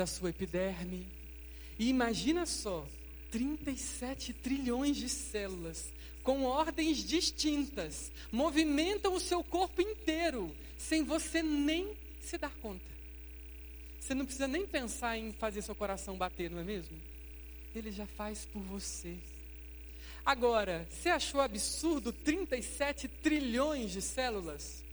da sua epiderme. E imagina só, 37 trilhões de células com ordens distintas movimentam o seu corpo inteiro sem você nem se dar conta. Você não precisa nem pensar em fazer seu coração bater, não é mesmo? Ele já faz por você. Agora, você achou absurdo 37 trilhões de células?